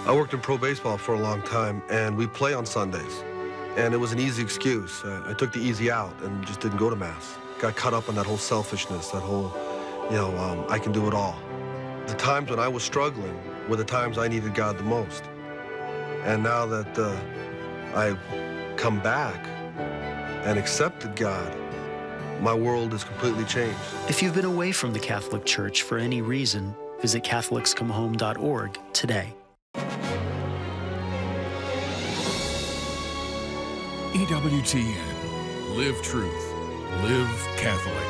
I worked in pro baseball for a long time, and we play on Sundays. And it was an easy excuse. I took the easy out and just didn't go to Mass. Got caught up in that whole selfishness, that whole, I can do it all. The times when I was struggling were the times I needed God the most. And now that I've come back and accepted God, my world has completely changed. If you've been away from the Catholic Church for any reason, visit CatholicsComeHome.org today. EWTN. Live truth. Live Catholic.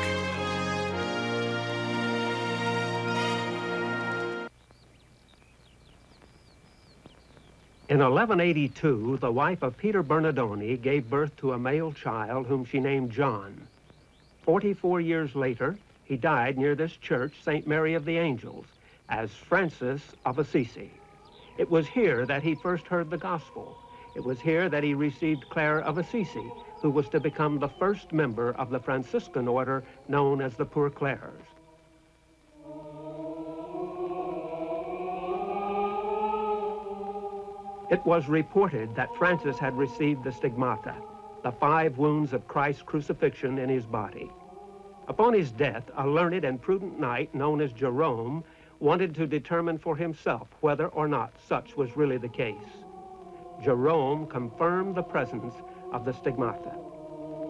In 1182, the wife of Peter Bernardoni gave birth to a male child whom she named John. 44 years later, he died near this church, St. Mary of the Angels, as Francis of Assisi. It was here that he first heard the gospel. It was here that he received Clare of Assisi, who was to become the first member of the Franciscan order known as the Poor Clares. It was reported that Francis had received the stigmata, the 5 wounds of Christ's crucifixion in his body. Upon his death, a learned and prudent knight known as Jerome wanted to determine for himself whether or not such was really the case. Jerome confirmed the presence of the stigmata.